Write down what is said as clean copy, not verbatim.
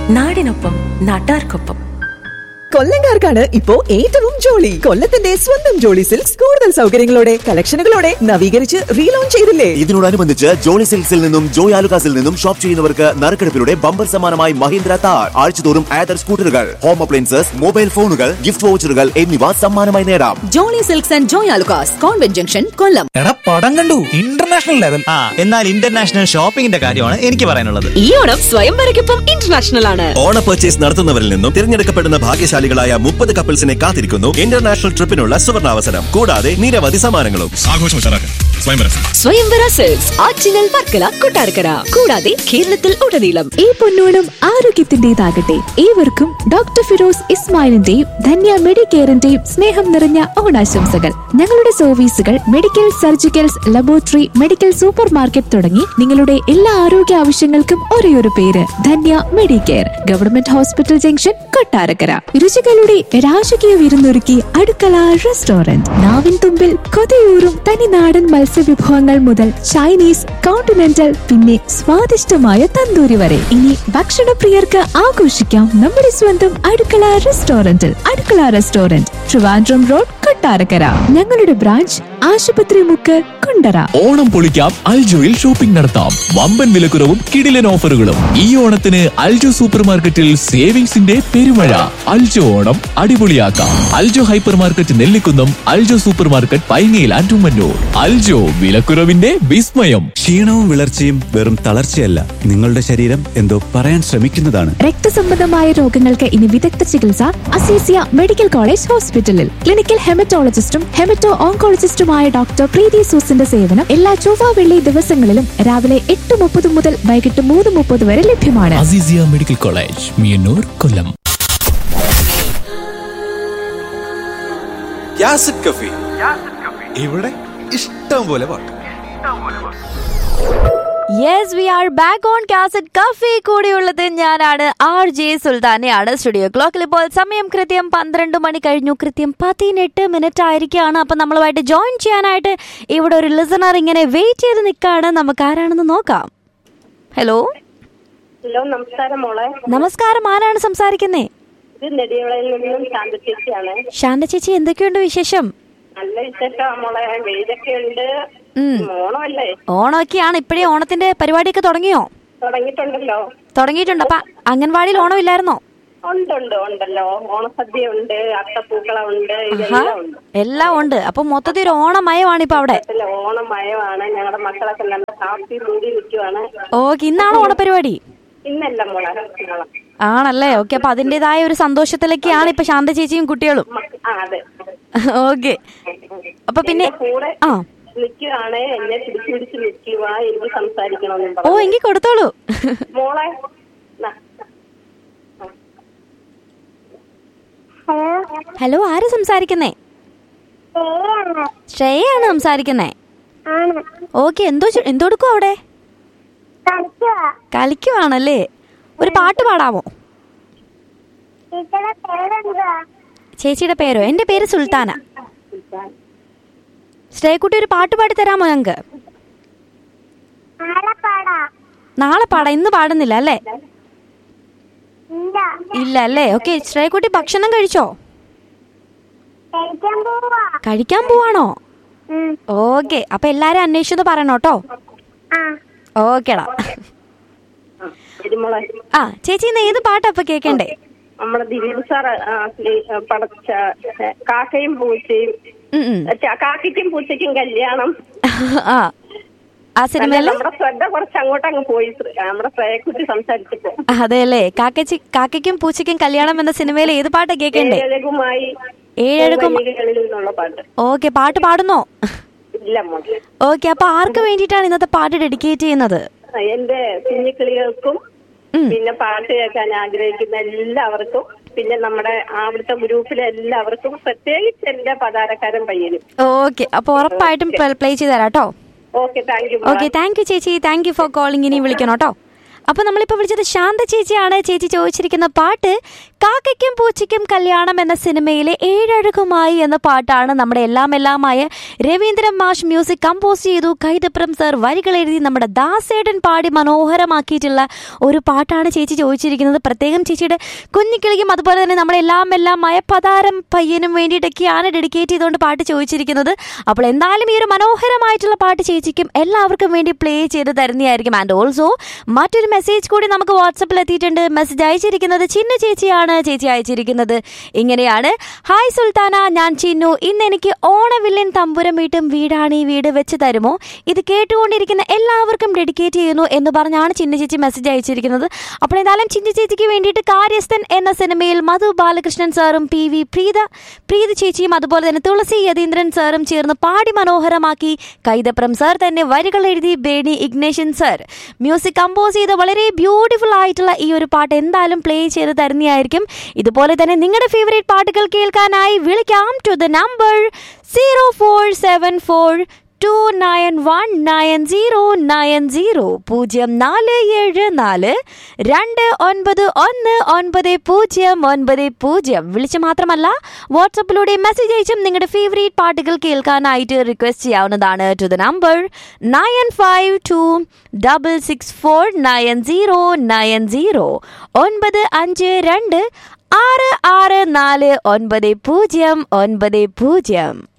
നാടിനൊപ്പം നാട്ടാർക്കൊപ്പം. കൊല്ലംകാർക്കാണ് ഇപ്പോ ഏറ്റവും ജോളി. കൊല്ലത്തിന്റെ സ്വന്തം ജോളി സിൽക്സ് കൂടുതൽ സൗകര്യങ്ങളോടെ കളക്ഷനുകളോടെ നവീകരിച്ച് റീലോഞ്ച് ചെയ്തില്ലേ? ഇതിനോടനുബന്ധിച്ച് ജോളി സിൽക്സിൽ നിന്നും ജോയ് ആലുകാസിൽ നിന്നും ഷോപ്പ് ചെയ്യുന്നവർക്ക് നറുക്കെടുപ്പിലൂടെ ബമ്പർ സമ്മാനമായി മഹീന്ദ്ര താർ, ആഴ്ചതോറും ആദർ സ്കൂട്ടറുകൾ, ഹോം അപ്ലയൻസസ്, മൊബൈൽ ഫോണുകൾ, ഗിഫ്റ്റ് വൗച്ചറുകൾ എന്നിവ സമ്മാനമായി നേടാം. Jolly silks and Joy Alukkas, convent junction, കൊല്ലം. പടം കണ്ടു, ഇന്റർനാഷണൽ ലെവൽ. എന്നാൽ ഇന്റർനാഷണൽ ഷോപ്പിംഗിന്റെ കാര്യമാണ് എനിക്ക് പറയാനുള്ളത്. ഈ ഓണം സ്വയംവരയ്ക്കൊപ്പം ഇന്റർനാഷണൽ ആണ്. ഓണ പർച്ചേസ് നടത്തുന്നവരിൽ നിന്നും തിരഞ്ഞെടുക്കപ്പെടുന്ന ഭാഗ്യശാലികളായ 30 കപ്പിൾസിനെ കാത്തിരിക്കുന്നു ഇന്റർനാഷണൽ ട്രിപ്പിനുള്ള സുവർണാവസരം. കൂടാതെ നിരവധി സമ്മാനങ്ങളും. സ്വയംവര സെൽസ് ആറ്റിങ്ങൽ, വർക്കല, കൊട്ടാരക്കര, കൂടാതെ കേരളത്തിൽ ഉടനീളം. ഈ പൊന്നോണം ആരോഗ്യത്തിന്റേതാകട്ടെ. ഏവർക്കും ഡോക്ടർ ഫിറോസ് ഇസ്മായിലിന്റെയും ധന്യ മെഡിക്കെയറിന്റെയും സ്നേഹം നിറഞ്ഞ ഓണാശംസകൾ. ഞങ്ങളുടെ സർവീസുകൾ medical, surgicals, laboratory, medical super market തുടങ്ങി നിങ്ങളുടെ എല്ലാ ആരോഗ്യ ആവശ്യങ്ങൾക്കും ഒരേയൊരു പേര് Dhanya Medicare, government hospital junction, Kottarakkara. രുചികളുടെ രാജകീയ വിരുന്നൊരുക്കി അടുക്കള റെസ്റ്റോറന്റ്. നാവിൻ തുമ്പിൽ കൊതിയൂറും തനിനാടൻ മത്സ്യവിഭവങ്ങൾ മുതൽ ചൈനീസ്, കോണ്ടിനെന്റൽ, പിന്നെ സ്വാദിഷ്ടമായ തന്തൂരി വരെ. ഇനി ഭക്ഷണപ്രിയർക്ക് ആഘോഷിക്കാം നമ്മുടെ സ്വന്തം അടുക്കള റെസ്റ്റോറന്റിൽ. അടുക്കള റെസ്റ്റോറന്റ്, ട്രിവാൻഡ്രം റോഡ്, കൊട്ടാരക്കര. ഞങ്ങളുടെ ബ്രാഞ്ച് ആശുപത്രി മുക്ക്, കുണ്ടറ. ഓണം പൊളിക്കാം, അൽജോയിൽ ഷോപ്പിംഗ് നടത്താം. വമ്പൻ വിലക്കുറവും കിടിലൻ ഓഫറുകളും. ഈ ഓണത്തിന് അൽജോ സൂപ്പർ മാർക്കറ്റിൽ സേവിങ്സിന്റെ പെരുമഴ. Aljo Onam അടിപൊളിയാക്കാം. Aljo hyper market Nellikunnam, Aljo super market പൈങ്ങയിൽ and Ummannoor. Aljo, വിലക്കുറവിന്റെ വിസ്മയം. ക്ഷീണവും വിളർച്ചയും വെറും തളർച്ചയല്ല, നിങ്ങളുടെ ശരീരം എന്തോ പറയാൻ ശ്രമിക്കുന്നതാണ്. രക്തസംബന്ധമായ രോഗങ്ങൾക്ക് ഇനി വിദഗ്ധ ചികിത്സ അസീസിയ മെഡിക്കൽ കോളേജ് ഹോസ്പിറ്റലിൽ. ക്ലിനിക്കൽ ഹെമറ്റോളജിസ്റ്റും ഹെമറ്റോ ഓങ്കോളജിസ്റ്റുമായ ഡോക്ടർ പ്രീതി സൂസിന്റെ സേവനം എല്ലാ ചൊവ്വ വെള്ളി ദിവസങ്ങളിലും രാവിലെ 8:30 മുതൽ വൈകിട്ട് 3:30 വരെ ലഭ്യമാണ്. അസീസിയ മെഡിക്കൽ കോളേജ്, മിയന്നൂർ, കൊല്ലം. ഇവിടെ ഇഷ്ടം പോലെ പാട്ട്. Yes, V are back on cassette cafe. കൂടെയുള്ളത് ഞാനാണ് RJ സുൽത്താനയാണ്. സ്റ്റുഡിയോ ക്ലോക്കിൽ ഇപ്പോൾ സമയം കൃത്യം 12 മണി കഴിഞ്ഞു. കൃത്യം 18 ആയിരിക്കുകയാണ്. അപ്പം നമ്മളുമായിട്ട് ജോയിൻ ചെയ്യാനായിട്ട് ഇവിടെ ഒരു ലിസണർ ഇങ്ങനെ വെയിറ്റ് ചെയ്ത് നിൽക്കുകയാണ്. നമുക്ക് ആരാണെന്ന് നോക്കാം. ഹലോ. ഹലോ, നമസ്കാരം മോളെ. നമസ്കാരം, ആരാണ് സംസാരിക്കുന്നേ? ഇത് നെടിയവളയിൽ നിന്നും ശാന്ത ചേച്ചിയാണ്. ശാന്ത ചേച്ചി, എന്തൊക്കെയുണ്ട് വിശേഷം? നല്ല വിശേഷം മോളെ. വെയിലൊക്കെ ഉണ്ട്. ഓണമല്ലേ? ഓണമൊക്കെയാണ്. ഇപ്പഴേ ഓണത്തിന്റെ പരിപാടിയൊക്കെ തുടങ്ങിയോ? തുടങ്ങിയിട്ടുണ്ട്. അപ്പൊ അംഗൻവാടിയിൽ ഓണം ഇല്ലായിരുന്നോ? ഉണ്ടല്ലോ. ഓണസദ്യ ഉണ്ട്, അത്തപ്പൂക്കളം ഉണ്ട്, എല്ലാം ഉണ്ട്. അപ്പൊ മൊത്തത്തിൽ ഒരു ഓണമയമാണ് ഇപ്പൊ അവിടെ. ഓണമയമാണ്. ഞങ്ങളുടെ മക്കളൊക്കെ നല്ല ഹാപ്പി മൂടി നിൽക്കുവാണ്. ഓക്കെ, ഇന്നാണ് ഓണപരിപാടി? ഇന്നല്ല മോളെ, ആണല്ലേ? ഓക്കെ, അപ്പൊ അതിന്റേതായ ഒരു സന്തോഷത്തിലേക്കാണ് ഇപ്പൊ ശാന്ത ചേച്ചിയും കുട്ടികളും. ഓക്കെ, അപ്പൊ പിന്നെ നിൽക്കുവാണ്. എന്നെ പിടിച്ചു നിൽക്കുക, എനിക്ക് സംസാരിക്കണമെന്ന്. ഓ, എങ്കിൽ കൊടുത്തോളൂ മോളെ. ഹലോ, ആര് സംസാരിക്കുന്നേ? ശ്രേയാണ് സംസാരിക്കുന്നേ. ഓക്കെ, എന്തോടുക്കും അവിടെ? കളിക്കുവാണല്ലേ? ഒരു പാട്ട് പാടാമോ? ചേച്ചിയുടെ പേരോ? എന്റെ പേര് സുൽത്താന. ശ്രേയക്കുട്ടി, ഒരു പാട്ട് പാടി തരാമോ ഞങ്ങക്ക്? നാളെ പാടാം. ഇന്ന് പാടുന്നില്ല അല്ലേ? ഇല്ല അല്ലേ? ഓക്കെ, ശ്രേയക്കുട്ടി ഭക്ഷണം കഴിച്ചോ? കഴിക്കാൻ പോവാണോ? ഓക്കെ, അപ്പൊ എല്ലാരും അന്വേഷിച്ചത് പറയണോ കേട്ടോ. ഓക്കേടാ. ചേച്ചി, ഇന്ന് ഏത് പാട്ടാ അപ്പൊ കേക്കണ്ടേ? നമ്മുടെ ദിലീപ് സാർ പടച്ച കാക്കയും പൂച്ചയും, കാക്കയ്ക്കും പൂച്ചയ്ക്കും കല്യാണം. ആ സിനിമയില് നമ്മുടെ ശ്രദ്ധ കുറച്ച് അങ്ങോട്ടങ്ങ് പോയി. നമ്മുടെ ശ്രേയക്കുട്ടി സംസാരിച്ചപ്പോ. അതെല്ലേ, കാക്കയ്ക്കും പൂച്ചയ്ക്കും കല്യാണം എന്ന സിനിമയിൽ ഏത് പാട്ടാ കേക്കണ്ടേ? ഏഴഴകുന്നുള്ള പാട്ട്. ഓക്കെ, പാട്ട് പാടുന്നോ? ഇല്ല. ഓക്കെ, അപ്പൊ ആർക്ക് വേണ്ടിയിട്ടാണ് ഇന്നത്തെ പാട്ട് ഡെഡിക്കേറ്റ് ചെയ്യുന്നത്? എന്റെ കുഞ്ഞിക്കിളികൾക്കും, പിന്നെ പാട്ട് കേൾക്കാൻ ആഗ്രഹിക്കുന്ന എല്ലാവർക്കും, പിന്നെ നമ്മുടെ അവിടുത്തെ ഗ്രൂപ്പിലെ എല്ലാവർക്കും, പ്രത്യേകിച്ച് എന്റെ പതാരക്കാരൻ പയ്യനും. ഓക്കെ, അപ്പൊ ഉറപ്പായിട്ടും പ്ലേ ചെയ്ത് തരാം കേട്ടോ. ഓക്കെ, താങ്ക് യു ചേച്ചി. Thank you for calling. ഇനി വിളിക്കണം കേട്ടോ. അപ്പൊ നമ്മളിപ്പോ വിളിച്ചത് ശാന്ത ചേച്ചിയാണ്. ചേച്ചി ചോദിച്ചിരിക്കുന്ന പാട്ട് കാക്കയ്ക്കും പൂച്ചയ്ക്കും കല്യാണം എന്ന സിനിമയിലെ ഏഴഴകുമായി എന്ന പാട്ടാണ് നമ്മുടെ എല്ലാമായ രവീന്ദ്രൻ മാഷ് മ്യൂസിക് കമ്പോസ് ചെയ്തു, കൈതപ്രം സർ വരികൾ എഴുതി നമ്മുടെ ദാസേട്ടൻ പാടി മനോഹരമാക്കിയിട്ടുള്ള ഒരു പാട്ടാണ് ചേച്ചി ചോദിച്ചിരിക്കുന്നത്. പ്രത്യേകം ചേച്ചിയുടെ കുഞ്ഞിക്കിളിക്കും അതുപോലെ തന്നെ നമ്മുടെ എല്ലാമായ പതാരം പയ്യനും വേണ്ടിയിട്ടൊക്കെയാണ് ഡെഡിക്കേറ്റ് ചെയ്തുകൊണ്ട് പാട്ട് ചോദിച്ചിരിക്കുന്നത്. അപ്പോൾ എന്തായാലും ഈ ഒരു മനോഹരമായിട്ടുള്ള പാട്ട് ചേച്ചിക്കും എല്ലാവർക്കും വേണ്ടി പ്ലേ ചെയ്ത് തരുന്നതായിരിക്കും. ആൻഡ് ഓൾസോ മറ്റൊരു മെസ്സേജ് കൂടി നമുക്ക് വാട്സപ്പിൽ എത്തിയിട്ടുണ്ട്. മെസ്സേജ് അയച്ചിരിക്കുന്നത് ചിന്നു ചേച്ചിയാണ്. ചേച്ചി അയച്ചിരിക്കുന്നത് ഇങ്ങനെയാണ്: ഹായ് സുൽത്താന, ഞാൻ ചിന്നു. ഇന്ന് എനിക്ക് ഓണവില്ലൻ തമ്പുരം വീട്ടും വീടാണ് ഈ വീട് വെച്ച് തരുമോ? ഇത് കേട്ടുകൊണ്ടിരിക്കുന്ന എല്ലാവർക്കും ഡെഡിക്കേറ്റ് ചെയ്യുന്നു എന്ന് പറഞ്ഞാണ് ചിന്നു ചേച്ചി മെസ്സേജ് അയച്ചിരിക്കുന്നത്. അപ്പോൾ എന്തായാലും ചിന്നു ചേച്ചിക്ക് വേണ്ടിയിട്ട് കാര്യസ്ഥൻ എന്ന സിനിമയിൽ മധു ബാലകൃഷ്ണൻ സാറും PV പ്രീത ചേച്ചിയും അതുപോലെ തന്നെ തുളസി യതീന്ദ്രൻ സാറും ചേർന്ന് പാടി മനോഹരമാക്കി, കൈതപ്രം സാർ തന്നെ വരികൾ എഴുതി, Berny Ignatian sir music compose ചെയ്ത് വളരെ ബ്യൂട്ടിഫുൾ ആയിട്ടുള്ള ഈ ഒരു പാട്ട് എന്തായാലും പ്ലേ ചെയ്ത് തരുന്നതായിരിക്കും. ഇതുപോലെ തന്നെ നിങ്ങളുടെ ഫേവറേറ്റ് പാട്ടുകൾ കേൾക്കാനായി വിളിക്കാം ടു ദ നമ്പർ 0474 2919090 0474 2919090. വിളിച്ച് മാത്രമല്ല വാട്സപ്പിലൂടെ മെസ്സേജ് അയച്ചും നിങ്ങളുടെ ഫേവറേറ്റ് പാട്ടുകൾ കേൾക്കാനായിട്ട് റിക്വസ്റ്റ് ചെയ്യാവുന്നതാണ് ടു ദ നമ്പർ 9526649090 952 6649090.